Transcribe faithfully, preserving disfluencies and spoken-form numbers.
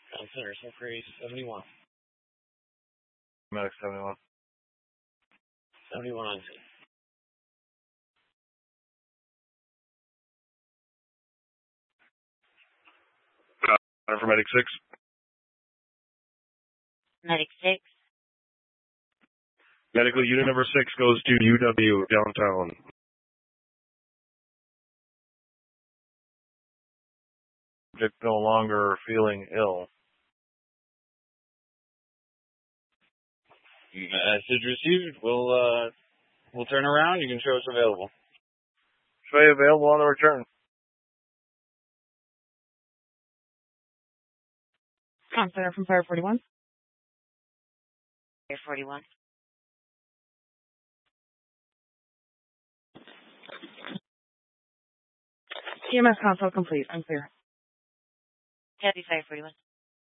Center, Surgery seventy-one. Medic seventy-one. seventy-one on scene. For Medic six. Medic six. Medical unit number six goes to U W downtown. Subject no longer feeling ill. Message received. We'll uh, we'll turn around. You can show us available. Show available on the return. Contact from Fire forty-one. Fire forty-one. E M S console complete. Unclear. Copy Fire forty-one.